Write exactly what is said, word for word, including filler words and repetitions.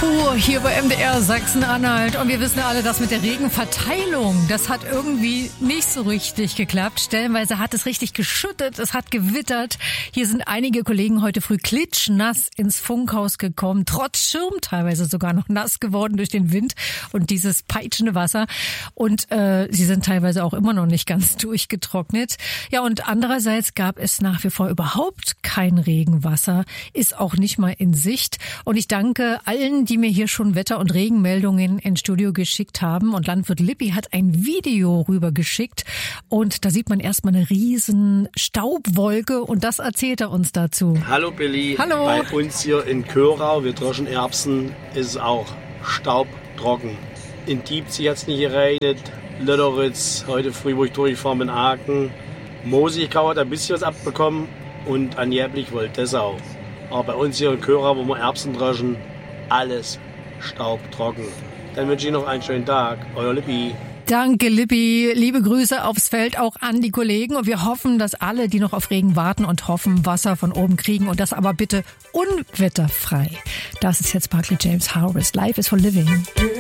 Puh, hier bei M D R Sachsen-Anhalt. Und wir wissen alle, dass mit der Regenverteilung, das hat irgendwie nicht so richtig geklappt. Stellenweise hat es richtig geschüttet, es hat gewittert. Hier sind einige Kollegen heute früh klitschnass ins Funkhaus gekommen, trotz Schirm teilweise sogar noch nass geworden durch den Wind und dieses peitschende Wasser. Und äh, sie sind teilweise auch immer noch nicht ganz durchgetrocknet. Ja, und andererseits gab es nach wie vor überhaupt kein Regenwasser, ist auch nicht mal in Sicht. Und ich danke allen, die mir hier schon Wetter- und Regenmeldungen ins Studio geschickt haben. Und Landwirt Lippi hat ein Video rübergeschickt. Und da sieht man erstmal eine riesen Staubwolke. Und das erzählt er uns dazu. Hallo Billy. Hallo. Bei uns hier in Körau, wir droschen Erbsen, ist es auch staubtrocken. In Diebzig hat es nicht geregnet. Lüderitz, heute früh, wo ich durchfahre mit Aachen. Mosigau hat ein bisschen was abbekommen. Und angeblich Woltessau. Aber bei uns hier in Körau, wo wir Erbsen droschen, alles staubtrocken. Dann wünsche ich noch einen schönen Tag. Euer Lippi. Danke, Lippi. Liebe Grüße aufs Feld auch an die Kollegen. Und wir hoffen, dass alle, die noch auf Regen warten und hoffen, Wasser von oben kriegen. Und das aber bitte unwetterfrei. Das ist jetzt Barclay James Harvest. Life is for living.